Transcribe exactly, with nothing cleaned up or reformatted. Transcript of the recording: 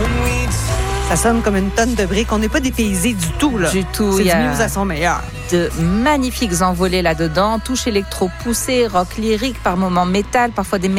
Ça sonne comme une tonne de briques. On n'est pas dépaysé du tout, là. Du tout. C'est Il y du a Muse à son meilleur. de magnifiques envolées là-dedans, touche électro poussée, rock lyrique, par moments métal, parfois des